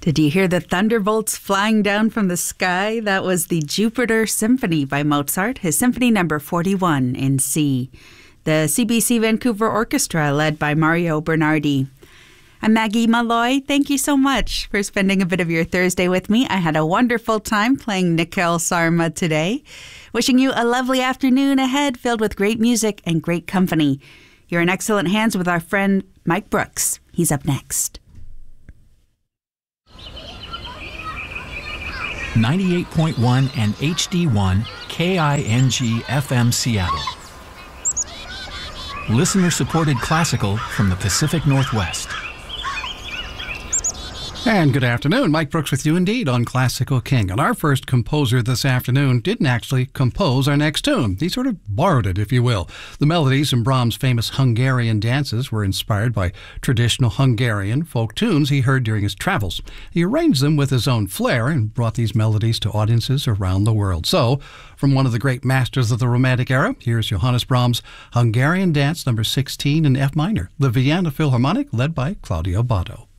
Did you hear the thunderbolts flying down from the sky? That was the Jupiter Symphony by Mozart, his Symphony number 41 in C. The CBC Vancouver Orchestra, led by Mario Bernardi. I'm Maggie Malloy. Thank you so much for spending a bit of your Thursday with me. I had a wonderful time playing Nikhil Sarma today. Wishing you a lovely afternoon ahead filled with great music and great company. You're in excellent hands with our friend Mike Brooks. He's up next. 98.1 and HD1 KING FM Seattle. Listener-supported classical from the Pacific Northwest. And good afternoon. Mike Brooks with you indeed on Classical King. And our first composer this afternoon didn't actually compose our next tune. He sort of borrowed it, if you will. The melodies in Brahms' famous Hungarian dances were inspired by traditional Hungarian folk tunes he heard during his travels. He arranged them with his own flair and brought these melodies to audiences around the world. So, from one of the great masters of the Romantic era, here's Johannes Brahms' Hungarian Dance number 16 in F minor, the Vienna Philharmonic led by Claudio Botto.